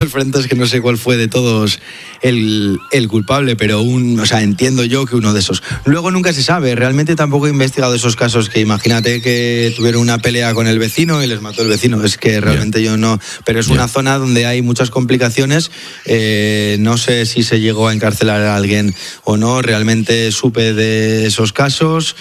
frentes que no sé cuál fue de todos el culpable, pero entiendo yo que uno de esos. Luego nunca se sabe, realmente tampoco he investigado esos casos que imagínate que tuvieron una pelea con el vecino y les mató el vecino, es que realmente yo no, pero es una zona donde hay muchas complicaciones, no sé si se llegó a encarcelar a alguien o no, realmente supe de esos casos,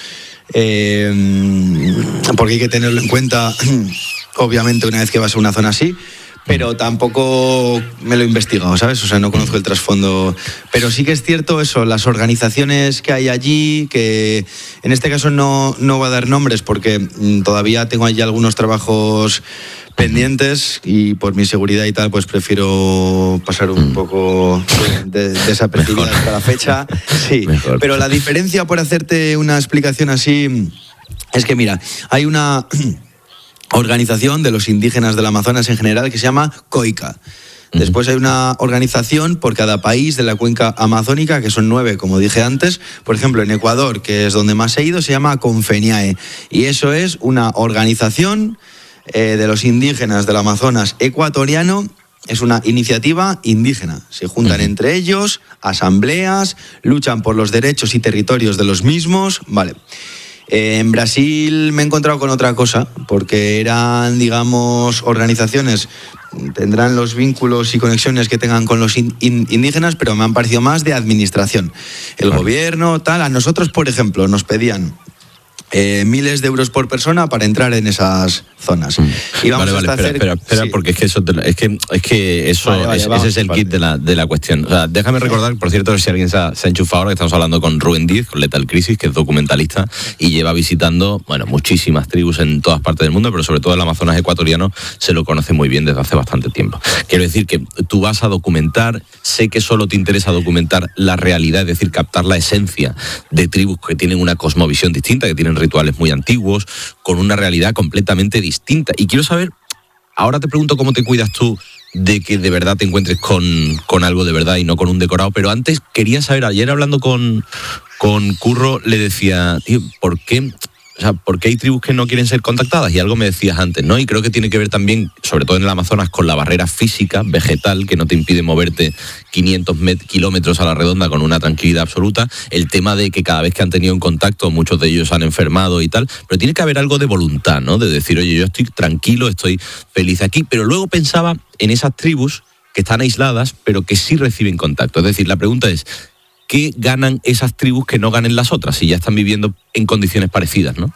porque hay que tenerlo en cuenta, obviamente una vez que vas a una zona así, pero tampoco me lo he investigado, ¿sabes? O sea, no conozco el trasfondo. Pero sí que es cierto eso, las organizaciones que hay allí, que en este caso no voy a dar nombres porque todavía tengo allí algunos trabajos pendientes y por mi seguridad y tal, pues prefiero pasar un poco desapercibida hasta la fecha. Sí, mejor. Pero la diferencia, por hacerte una explicación así, es que mira, hay una organización de los indígenas del Amazonas en general que se llama COICA. Después hay una organización por cada país de la cuenca amazónica, que son 9, como dije antes. Por ejemplo, en Ecuador, que es donde más he ido, se llama CONFENIAE. Y eso es una organización de los indígenas del Amazonas ecuatoriano. Es una iniciativa indígena. Se juntan entre ellos, asambleas, luchan por los derechos y territorios de los mismos. Vale. En Brasil me he encontrado con otra cosa, porque eran, digamos, organizaciones, tendrán los vínculos y conexiones que tengan con los indígenas, pero me han parecido más de administración. El gobierno, tal, a nosotros, por ejemplo, nos pedían miles de euros por persona para entrar en esas zonas. Y vamos espera, sí. Porque es que eso ese es el kit de la cuestión. O sea, déjame recordar, por cierto, si alguien se ha enchufado ahora, que estamos hablando con Rubén Díez, con Lethal Crisis, que es documentalista y lleva visitando, muchísimas tribus en todas partes del mundo, pero sobre todo el Amazonas ecuatoriano se lo conoce muy bien desde hace bastante tiempo. Quiero decir que tú vas a documentar, sé que solo te interesa documentar la realidad, es decir, captar la esencia de tribus que tienen una cosmovisión distinta, que tienen rituales muy antiguos, con una realidad completamente distinta. Y quiero saber, ahora te pregunto cómo te cuidas tú de que de verdad te encuentres con algo de verdad y no con un decorado, pero antes quería saber, ayer hablando con Curro, le decía, tío, ¿por qué hay tribus que no quieren ser contactadas? Y algo me decías antes, ¿no? Y creo que tiene que ver también, sobre todo en el Amazonas, con la barrera física, vegetal, que no te impide moverte 500 kilómetros a la redonda con una tranquilidad absoluta. El tema de que cada vez que han tenido un contacto, muchos de ellos han enfermado y tal. Pero tiene que haber algo de voluntad, ¿no? De decir, oye, yo estoy tranquilo, estoy feliz aquí. Pero luego pensaba en esas tribus que están aisladas, pero que sí reciben contacto. Es decir, la pregunta es, ¿qué ganan esas tribus que no ganen las otras si ya están viviendo en condiciones parecidas, no?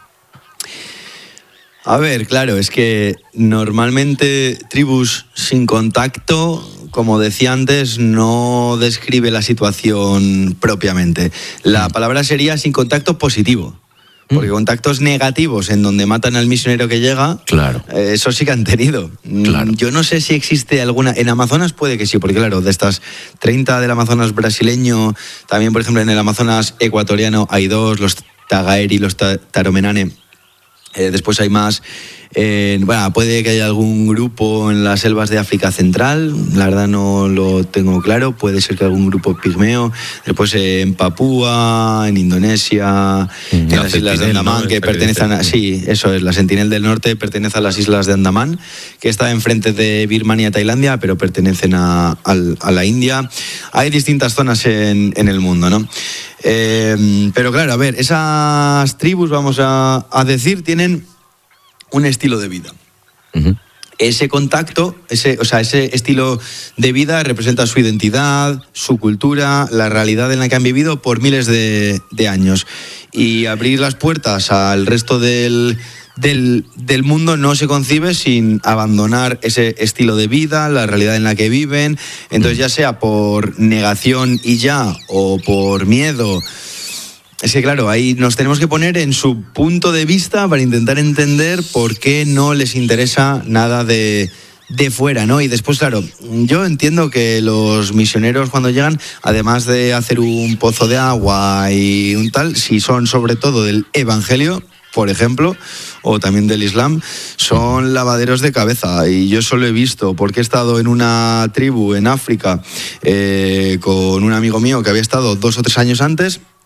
A ver, claro, es que normalmente tribus sin contacto, como decía antes, no describe la situación propiamente. La palabra sería sin contacto positivo. Porque contactos negativos en donde matan al misionero que llega, claro, eso sí que han tenido. Claro. Yo no sé si existe alguna. En Amazonas puede que sí, porque claro, de estas 30 del Amazonas brasileño, también por ejemplo en el Amazonas ecuatoriano hay 2, los Tagaeri y los Taromenane. Después hay más. Puede que haya algún grupo en las selvas de África Central, la verdad no lo tengo claro, puede ser que algún grupo pigmeo, después en Papúa, en Indonesia, en las islas de Andamán, ¿no? Que pertenecen a... Sí, eso es, la Sentinel del Norte pertenece a las islas de Andamán, que está enfrente de Birmania y Tailandia, pero pertenecen a la India. Hay distintas zonas en el mundo, ¿no? Pero claro, a ver, esas tribus, vamos a decir, tienen un estilo de vida. Uh-huh. Ese contacto, ese estilo de vida representa su identidad, su cultura, la realidad en la que han vivido por miles de años. Y abrir las puertas al resto del mundo no se concibe sin abandonar ese estilo de vida, la realidad en la que viven. Entonces, ya sea por negación y ya, o por miedo. Es que claro, ahí nos tenemos que poner en su punto de vista para intentar entender por qué no les interesa nada de fuera, ¿no? Y después, claro, yo entiendo que los misioneros cuando llegan, además de hacer un pozo de agua y un tal, si son sobre todo del Evangelio, por ejemplo, o también del Islam, son lavaderos de cabeza. Y yo eso lo he visto, porque he estado en una tribu en África con un amigo mío que había estado 2 o 3 años antes.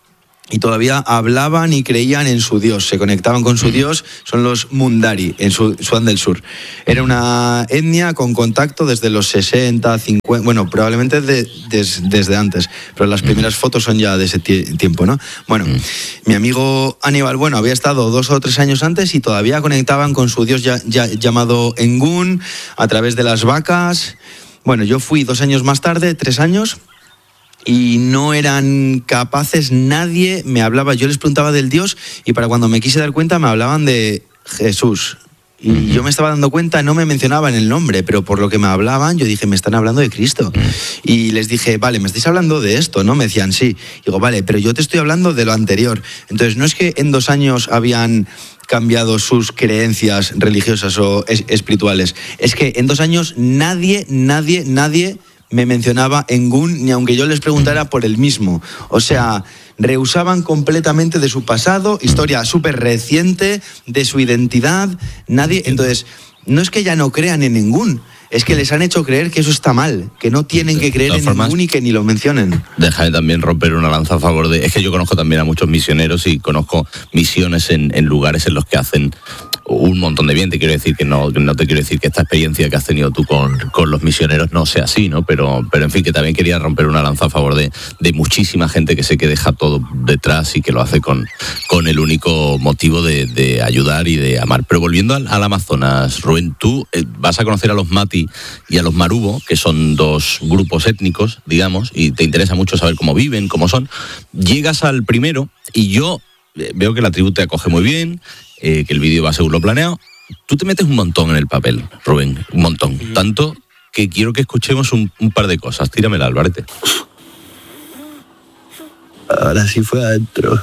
y todavía hablaban y creían en su dios, se conectaban con su dios, son los Mundari, en Sudán del Sur. Era una etnia con contacto desde los 60, 50, bueno, probablemente desde antes, pero las primeras fotos son ya de ese tiempo, ¿no? Bueno, mi amigo Aníbal, bueno, había estado 2 o 3 años antes y todavía conectaban con su dios llamado Engun a través de las vacas. Bueno, yo fui 2 años más tarde, 3 años... y no eran capaces, nadie me hablaba, yo les preguntaba del Dios y para cuando me quise dar cuenta me hablaban de Jesús. Y yo me estaba dando cuenta, no me mencionaban el nombre, pero por lo que me hablaban, yo dije, me están hablando de Cristo. Y les dije, vale, me estáis hablando de esto, ¿no? Me decían, sí. Digo, vale, pero yo te estoy hablando de lo anterior. Entonces, no es que en 2 años habían cambiado sus creencias religiosas o espirituales. Es que en 2 años nadie me mencionaba Engun, ni aunque yo les preguntara por el mismo. O sea, rehusaban completamente de su pasado, historia súper reciente, de su identidad, nadie... Entonces, no es que ya no crean en Engun, es que les han hecho creer que eso está mal, que no tienen que creer en Engun y que ni lo mencionen. Déjame también romper una lanza a favor de... Es que yo conozco también a muchos misioneros y conozco misiones en lugares en los que hacen un montón de bien. Te quiero decir que no te quiero decir que esta experiencia que has tenido tú con los misioneros no sea así, ¿no? Pero en fin, que también quería romper una lanza a favor de muchísima gente que sé que deja todo detrás y que lo hace con el único motivo de ayudar y de amar. Pero volviendo al Amazonas, Rubén, tú vas a conocer a los Mati y a los Marubo, que son 2 grupos étnicos, digamos, y te interesa mucho saber cómo viven, cómo son. Llegas al primero y yo veo que la tribu te acoge muy bien, que el vídeo va según lo planeado. Tú te metes un montón en el papel, Rubén, un montón. Tanto que quiero que escuchemos un par de cosas. Tíramela, Alvarete. Ahora sí fue adentro.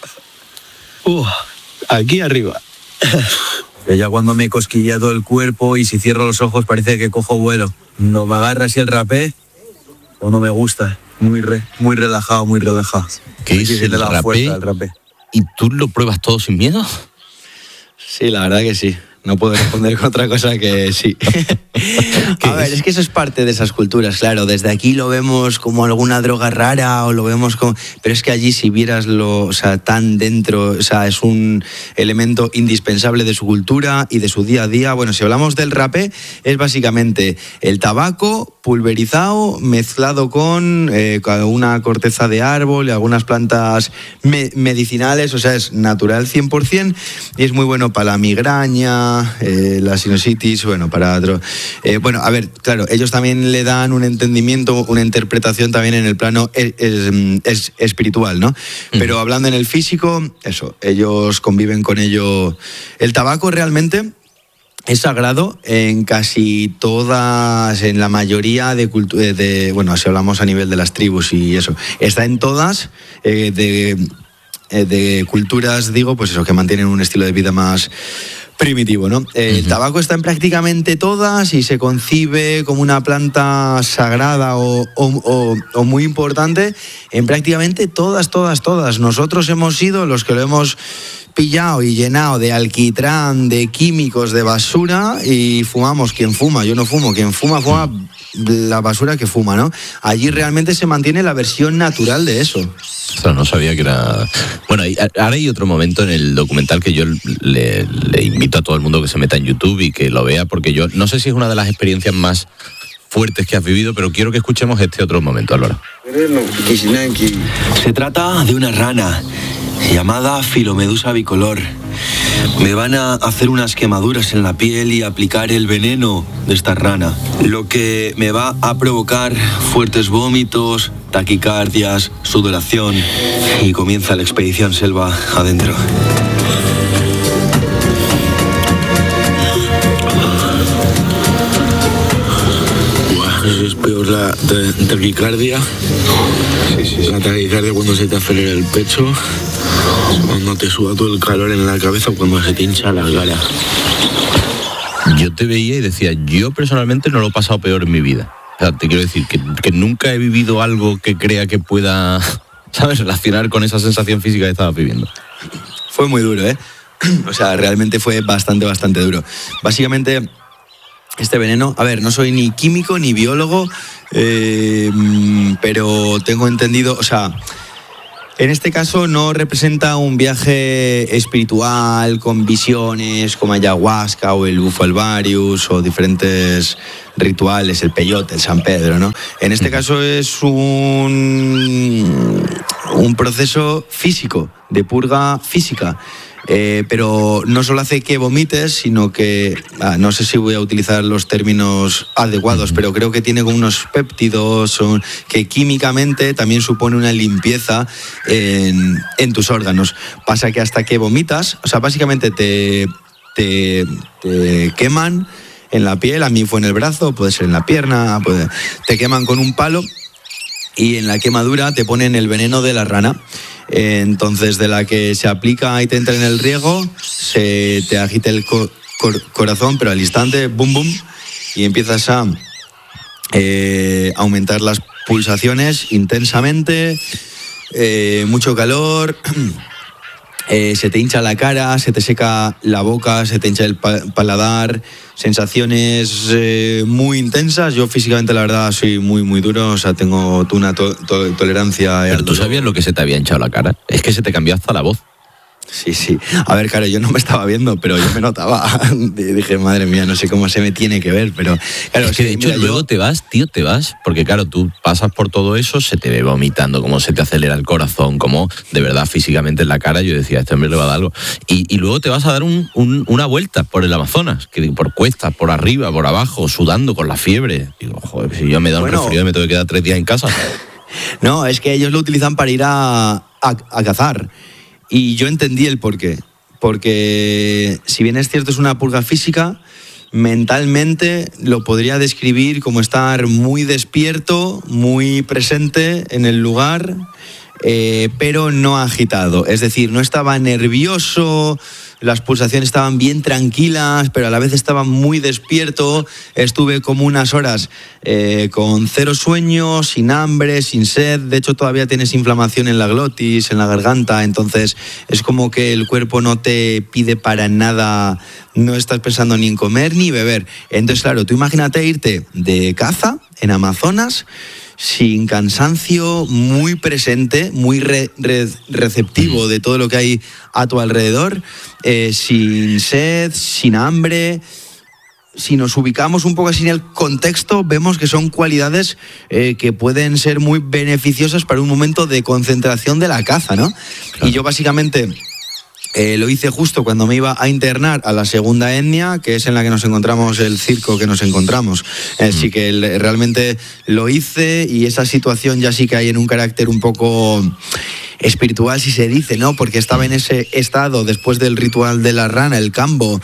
Aquí arriba. Ya cuando me cosquilla todo el cuerpo y si cierro los ojos parece que cojo vuelo. No me agarra así el rapé o no me gusta. Muy relajado, muy relajado. ¿Qué es el rapé? ¿Y tú lo pruebas todo sin miedo? Sí, la verdad que sí. No puedo responder con otra cosa que sí. A ver, es que eso es parte de esas culturas, claro. Desde aquí lo vemos como alguna droga rara o lo vemos como... Pero es que allí si vieras o sea, tan dentro, o sea, es un elemento indispensable de su cultura y de su día a día. Bueno, si hablamos del rapé, es básicamente el tabaco pulverizado, mezclado con una corteza de árbol y algunas plantas medicinales, o sea, es natural 100% y es muy bueno para la migraña, la sinusitis, bueno, para otro. Bueno, a ver, claro, ellos también le dan un entendimiento, una interpretación también en el plano es espiritual, ¿no? Pero hablando en el físico, eso, ellos conviven con ello. El tabaco realmente es sagrado en casi todas, en la mayoría de culturas, bueno, si hablamos a nivel de las tribus y eso, está en todas, de culturas, digo, pues eso, que mantienen un estilo de vida más primitivo, ¿no? El tabaco está en prácticamente todas y se concibe como una planta sagrada o muy importante en prácticamente todas. Nosotros hemos sido los que lo hemos pillado y llenado de alquitrán, de químicos, de basura y fumamos. Quien fuma, yo no fumo, quien fuma la basura que fuma, ¿no? Allí realmente se mantiene la versión natural de eso. O sea, no sabía que era... Bueno, ahora hay otro momento en el documental que yo le invito a todo el mundo que se meta en YouTube y que lo vea, porque yo no sé si es una de las experiencias más fuertes que has vivido, pero quiero que escuchemos este otro momento, Álvaro. Se trata de una rana llamada Filomedusa bicolor. Me van a hacer unas quemaduras en la piel y aplicar el veneno de esta rana, lo que me va a provocar fuertes vómitos, taquicardias, sudoración y comienza la expedición selva adentro. Es peor la taquicardia. Sí. La taquicardia cuando se te acelera el pecho, cuando te suda todo el calor en la cabeza, cuando se te hincha la cara. Yo te veía y decía, yo personalmente no lo he pasado peor en mi vida. O sea, te quiero decir que nunca he vivido algo que crea que pueda, ¿sabes?, relacionar con esa sensación física que estabas viviendo. Fue muy duro, ¿eh? O sea, realmente fue bastante duro. Básicamente, este veneno, a ver, no soy ni químico ni biólogo, pero tengo entendido, o sea, En este caso no representa un viaje espiritual con visiones como ayahuasca o el bufo alvarius o diferentes rituales, el peyote, el San Pedro, ¿no? En este caso es un proceso físico, de purga física. Pero no solo hace que vomites, sino que, no sé si voy a utilizar los términos adecuados, pero creo que tiene como unos péptidos que químicamente también supone una limpieza en tus órganos. Pasa que hasta que vomitas, o sea, básicamente te queman en la piel, a mí fue en el brazo, puede ser en la pierna, te queman con un palo y en la quemadura te ponen el veneno de la rana. Entonces, de la que se aplica y te entra en el riego, se te agita el corazón, pero al instante, boom, boom, y empiezas a aumentar las pulsaciones intensamente, mucho calor, se te hincha la cara, se te seca la boca, se te hincha el paladar, sensaciones muy intensas. Yo físicamente, la verdad, soy muy, muy duro, o sea, tengo una tolerancia. Pero tú sabías lo que se te había hinchado la cara. Es que se te cambió hasta la voz. Sí. A ver, claro, yo no me estaba viendo, pero yo me notaba. Dije, madre mía, no sé cómo se me tiene que ver, pero... Claro, es que de hecho luego te vas, porque claro, tú pasas por todo eso, se te ve vomitando, cómo se te acelera el corazón, cómo de verdad físicamente en la cara yo decía, este hombre le va a dar algo. Y luego te vas a dar una vuelta por el Amazonas, por cuestas, por arriba, por abajo, sudando con la fiebre. Digo, joder, si yo me da un resfriado y me tengo que quedar 3 días en casa. No, es que ellos lo utilizan para ir a cazar. Y yo entendí el porqué. Porque si bien es cierto es una purga física, mentalmente lo podría describir como estar muy despierto, muy presente en el lugar, pero no agitado. Es decir, no estaba nervioso, las pulsaciones estaban bien tranquilas, pero a la vez estaba muy despierto. Estuve como unas horas con 0 sueño, sin hambre, sin sed. De hecho, todavía tienes inflamación en la glotis, en la garganta. Entonces, es como que el cuerpo no te pide para nada, no estás pensando ni en comer ni beber. Entonces, claro, tú imagínate irte de caza en Amazonas, sin cansancio, muy presente, muy receptivo de todo lo que hay a tu alrededor, sin sed, sin hambre. Si nos ubicamos un poco así en el contexto, vemos que son cualidades que pueden ser muy beneficiosas para un momento de concentración de la caza, ¿no? Claro. Y yo básicamente... lo hice justo cuando me iba a internar a la segunda etnia, que es en la que nos encontramos, el circo que nos encontramos. Así que realmente lo hice, y esa situación ya sí que hay en un carácter un poco espiritual, si se dice, ¿no? Porque estaba en ese estado después del ritual de la rana, el cambo,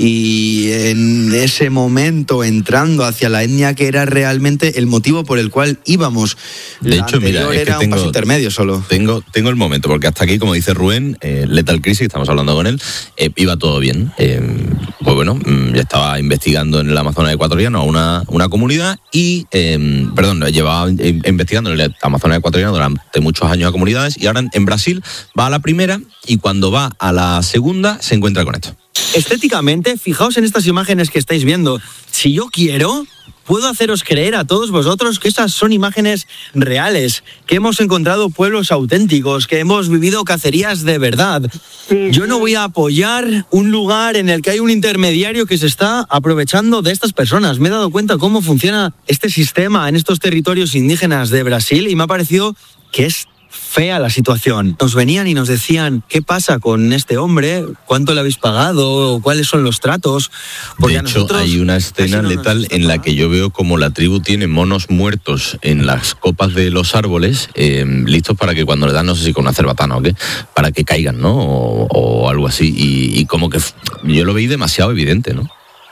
y en ese momento entrando hacia la etnia que era realmente el motivo por el cual íbamos. De hecho, mira, es era que un paso intermedio solo. Tengo el momento, porque hasta aquí, como dice Rubén, Lethal Crisis, estamos hablando con él, iba todo bien. Pues bueno, ya estaba investigando en el Amazonas ecuatoriano a una comunidad y, llevaba investigando en el Amazonas ecuatoriano durante muchos años a comunidades, y ahora en Brasil va a la primera, y cuando va a la segunda se encuentra con esto. Estéticamente, fijaos en estas imágenes que estáis viendo. Si yo quiero, puedo haceros creer a todos vosotros que esas son imágenes reales, que hemos encontrado pueblos auténticos, que hemos vivido cacerías de verdad. Yo no voy a apoyar un lugar en el que hay un intermediario que se está aprovechando de estas personas. Me he dado cuenta cómo funciona este sistema en estos territorios indígenas de Brasil, y me ha parecido que es fea la situación. Nos venían y nos decían, ¿qué pasa con este hombre? ¿Cuánto le habéis pagado? ¿Cuáles son los tratos? Porque de hecho, hay una escena letal en la que yo veo como la tribu tiene monos muertos en las copas de los árboles, listos para que cuando le dan, no sé si con una cerbatana o qué, para que caigan, ¿no? O algo así. Y como que yo lo veí demasiado evidente, ¿no?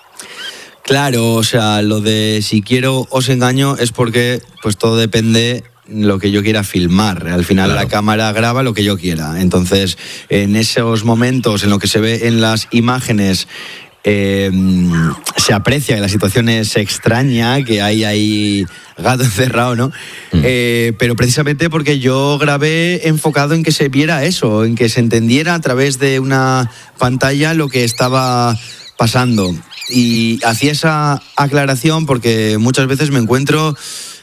Claro, o sea, lo de si quiero os engaño es porque pues todo depende lo que yo quiera filmar. Al final, claro, la cámara graba lo que yo quiera. Entonces, en esos momentos en lo que se ve en las imágenes, se aprecia que la situación es extraña, que hay ahí gato encerrado, ¿no? Pero precisamente porque yo grabé enfocado en que se viera eso, en que se entendiera a través de una pantalla lo que estaba pasando. Y hacía esa aclaración porque muchas veces me encuentro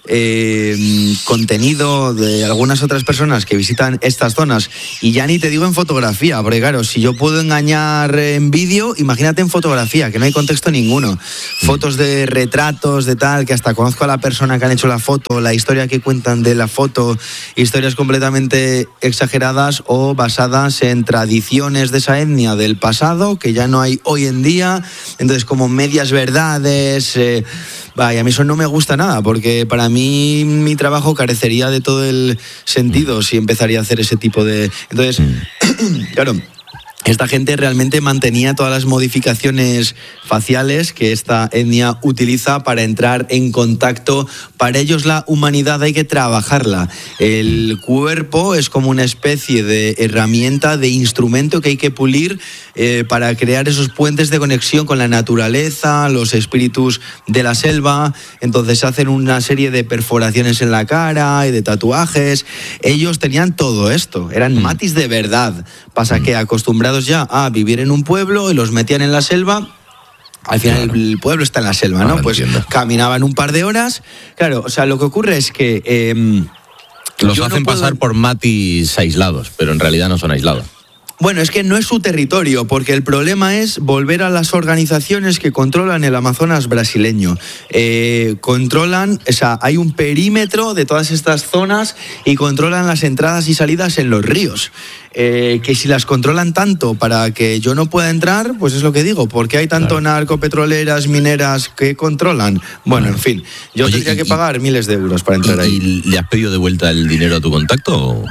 contenido de algunas otras personas que visitan estas zonas, y ya ni te digo en fotografía, porque claro, si yo puedo engañar en vídeo, imagínate en fotografía, que no hay contexto ninguno. Fotos de retratos, de tal, que hasta conozco a la persona que han hecho la foto, la historia que cuentan de la foto, historias completamente exageradas o basadas en tradiciones de esa etnia del pasado, que ya no hay hoy en día, entonces como medias verdades. Vaya, a mí eso no me gusta nada, porque para mí mi trabajo carecería de todo el sentido si empezaría a hacer ese tipo de... Entonces, claro, esta gente realmente mantenía todas las modificaciones faciales que esta etnia utiliza para entrar en contacto. Para ellos la humanidad hay que trabajarla. El cuerpo es como una especie de herramienta, de instrumento que hay que pulir para crear esos puentes de conexión con la naturaleza, los espíritus de la selva. Entonces hacen una serie de perforaciones en la cara y de tatuajes. Ellos tenían todo esto, eran matis de verdad. Pasa que acostumbrados ya a vivir en un pueblo y los metían en la selva. Al final el pueblo está en la selva, ¿no? Pues caminaban un par de horas. Claro, o sea, lo que ocurre es que... los hacen pasar por matis aislados, pero en realidad no son aislados. Bueno, es que no es su territorio, porque el problema es volver a las organizaciones que controlan el Amazonas brasileño. Controlan, o sea, hay un perímetro de todas estas zonas y controlan las entradas y salidas en los ríos. Que si las controlan tanto para que yo no pueda entrar, pues es lo que digo, porque hay tanto narcopetroleras, mineras que controlan. Bueno, en fin, yo tendría que pagar miles de euros para entrar ahí. ¿Y le has pedido de vuelta el dinero a tu contacto?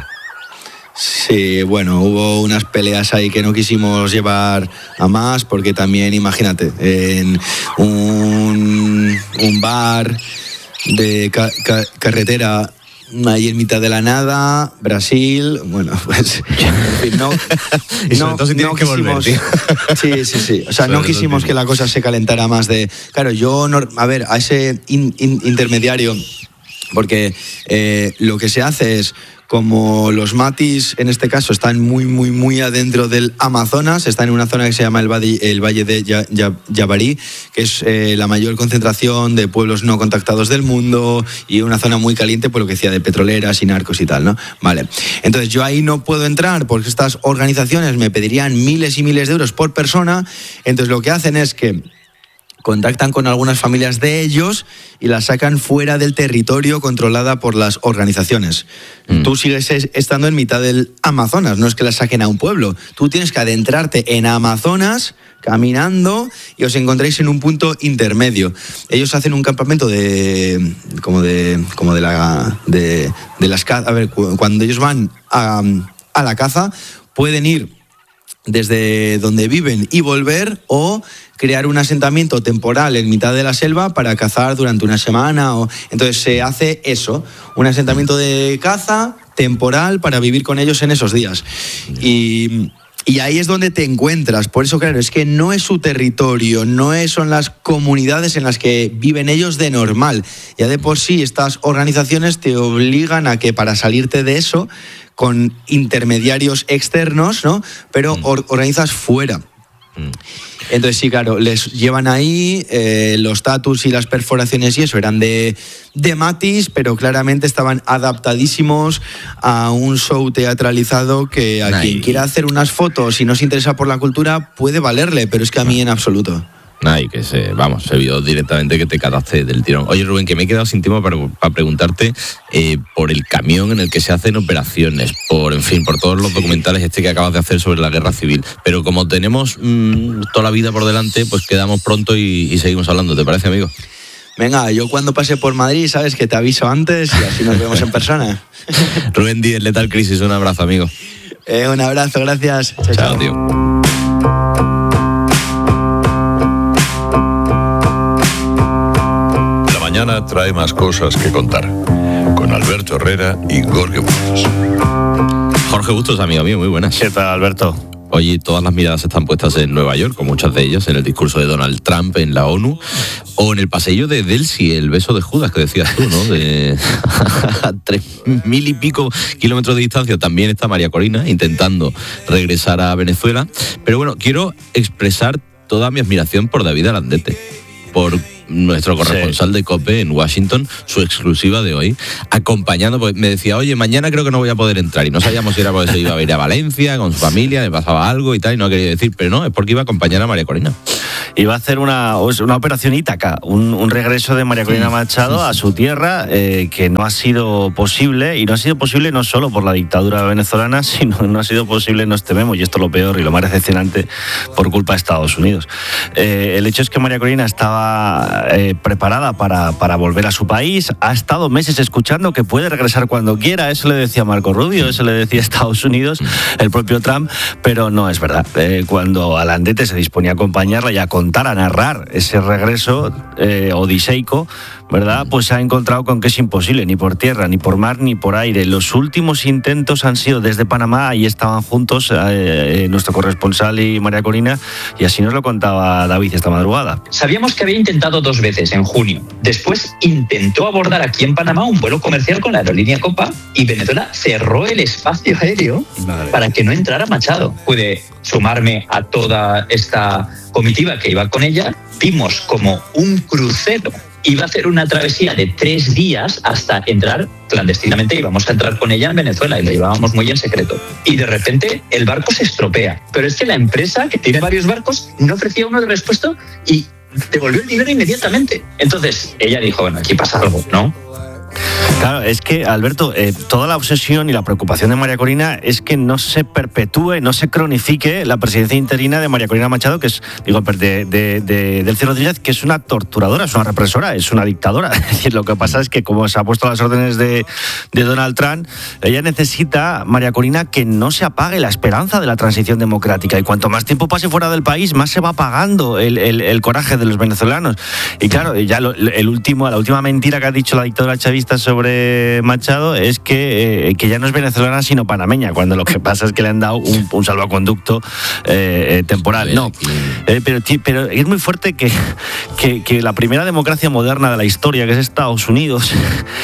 Sí, bueno, hubo unas peleas ahí que no quisimos llevar a más, porque también, imagínate, en un bar de carretera ahí en mitad de la nada, Brasil, bueno, pues en fin, no que volver, tío. Sí. O sea, no quisimos que la cosa se calentara más de... Claro, yo, a ver, a ese intermediario, porque lo que se hace es... Como los matis, en este caso, están muy adentro del Amazonas, están en una zona que se llama el Valle de Javari, que es la mayor concentración de pueblos no contactados del mundo y una zona muy caliente, por lo que decía, de petroleras y narcos y tal, ¿no? Vale. Entonces, yo ahí no puedo entrar porque estas organizaciones me pedirían miles y miles de euros por persona. Entonces, lo que hacen es que contactan con algunas familias de ellos y las sacan fuera del territorio controlada por las organizaciones. Tú sigues estando en mitad del Amazonas, no es que las saquen a un pueblo. Tú tienes que adentrarte en Amazonas caminando y os encontráis en un punto intermedio. Ellos hacen un campamento cuando ellos van a la caza, pueden ir desde donde viven y volver, o crear un asentamiento temporal en mitad de la selva para cazar durante una semana. Entonces se hace eso, un asentamiento de caza temporal para vivir con ellos en esos días. Y ahí es donde te encuentras. Por eso, claro, es que no es su territorio, son las comunidades en las que viven ellos de normal. Ya de por sí estas organizaciones te obligan a que, para salirte de eso, con intermediarios externos, ¿no? Pero organizas fuera. Entonces sí, claro, les llevan ahí, los tatus y las perforaciones y eso eran de matis, pero claramente estaban adaptadísimos a un show teatralizado que a quien quiera hacer unas fotos y no se interesa por la cultura puede valerle, pero es que a mí en absoluto. Se vio directamente que te cataste del tirón. Oye, Rubén, que me he quedado sin tiempo para preguntarte por el camión en el que se hacen operaciones, por todos los documentales que acabas de hacer sobre la guerra civil. Pero como tenemos toda la vida por delante, pues quedamos pronto y seguimos hablando. ¿Te parece, amigo? Venga, yo cuando pase por Madrid, sabes que te aviso antes y así nos vemos en persona. Rubén Díez, Lethal Crisis, un abrazo, amigo. Un abrazo, gracias. Chao, tío. Mañana trae más cosas que contar, con Alberto Herrera y Jorge Bustos. Jorge Bustos, amigo mío, muy buenas. ¿Qué tal, Alberto? Oye, todas las miradas están puestas en Nueva York, con muchas de ellas en el discurso de Donald Trump en la ONU, o en el pasillo de Delsi, el beso de Judas que decías tú, ¿no? De a 3.000 y pico kilómetros de distancia también está María Corina intentando regresar a Venezuela. Pero bueno, quiero expresar toda mi admiración por David Alandete, por nuestro corresponsal de COPE en Washington, su exclusiva de hoy, acompañando, pues me decía, oye, mañana creo que no voy a poder entrar, y no sabíamos si era porque se iba a ir a Valencia con su familia, me pasaba algo y tal, y no quería decir, pero no, es porque iba a acompañar a María Corina. Iba a hacer una operación Ítaca, un regreso de María Corina Machado a su tierra, que no ha sido posible, y no ha sido posible no solo por la dictadura venezolana, sino no ha sido posible, nos tememos, y esto es lo peor y lo más decepcionante, por culpa de Estados Unidos. El hecho es que María Corina estaba preparada para volver a su país, ha estado meses escuchando que puede regresar cuando quiera, eso le decía Marco Rubio, eso le decía Estados Unidos, el propio Trump, pero no es verdad. Cuando Alandete se disponía a acompañarla y a contar, a narrar ese regreso odiseico, ¿verdad? Pues se ha encontrado con que es imposible, ni por tierra, ni por mar, ni por aire. Los últimos intentos han sido desde Panamá, ahí estaban juntos nuestro corresponsal y María Corina, y así nos lo contaba David esta madrugada. Sabíamos que había intentado 2 veces en junio. Después intentó abordar aquí en Panamá un vuelo comercial con la aerolínea Copa, y Venezuela cerró el espacio aéreo para que no entrara Machado. Pude sumarme a toda esta comitiva que iba con ella. Vimos como un crucero iba a hacer una travesía de 3 días hasta entrar clandestinamente. Íbamos a entrar con ella en Venezuela y lo llevábamos muy en secreto. Y de repente el barco se estropea. Pero es que la empresa, que tiene varios barcos, no ofrecía uno de respuesta y devolvió el dinero inmediatamente. Entonces ella dijo, bueno, aquí pasa algo, ¿no? Claro, es que, Alberto, toda la obsesión y la preocupación de María Corina es que no se perpetúe, no se cronifique la presidencia interina de María Corina Machado, que es, de Delcy Rodríguez, que es una torturadora, es una represora, es una dictadora. Es decir, lo que pasa es que como se ha puesto a las órdenes de Donald Trump, ella necesita, María Corina, que no se apague la esperanza de la transición democrática, y cuanto más tiempo pase fuera del país, más se va apagando el coraje de los venezolanos. Y claro, ya la última mentira que ha dicho la dictadura chavista sobre Machado es que ya no es venezolana sino panameña, cuando lo que pasa es que le han dado un salvoconducto temporal. No, pero es muy fuerte que la primera democracia moderna de la historia, que es Estados Unidos,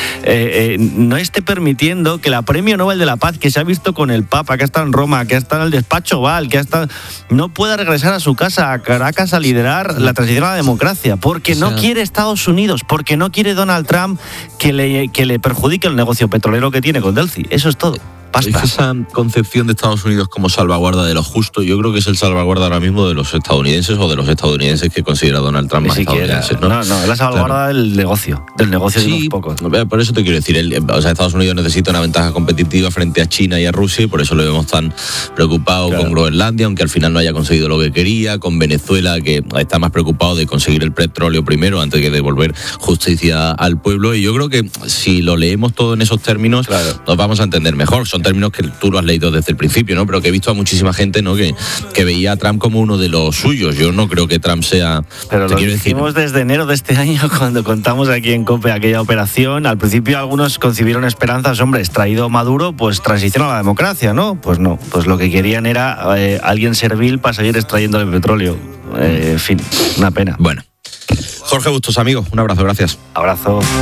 no esté permitiendo que la Premio Nobel de la Paz, que se ha visto con el Papa, que está en Roma, que está en el despacho Oval, no pueda regresar a su casa, a Caracas, a liderar la transición a la democracia, porque no quiere Estados Unidos, porque no quiere Donald Trump que le perjudique el negocio petrolero que tiene con Delcy. Eso es todo. Basta. Esa concepción de Estados Unidos como salvaguarda de lo justo, yo creo que es el salvaguarda ahora mismo de los estadounidenses, o de los estadounidenses que considera Donald Trump más estadounidenses, ¿no? No, es la salvaguarda del negocio de los pocos. Por eso te quiero decir, Estados Unidos necesita una ventaja competitiva frente a China y a Rusia, y por eso lo vemos tan preocupado con Groenlandia, aunque al final no haya conseguido lo que quería, con Venezuela, que está más preocupado de conseguir el petróleo primero antes que devolver justicia al pueblo. Y yo creo que si lo leemos todo en esos términos, nos vamos a entender mejor. Son términos que tú lo has leído desde el principio, ¿no? Pero que he visto a muchísima gente, ¿no? que veía a Trump como uno de los suyos. Yo no creo que Trump sea... Pero lo dijimos desde enero de este año, cuando contamos aquí en COPE aquella operación. Al principio algunos concibieron esperanzas, hombre, extraído Maduro, pues transición a la democracia, ¿no? Pues no, pues lo que querían era alguien servil para seguir extrayendo el petróleo. En fin, una pena. Bueno. Jorge Bustos, amigo, un abrazo, gracias. Abrazo.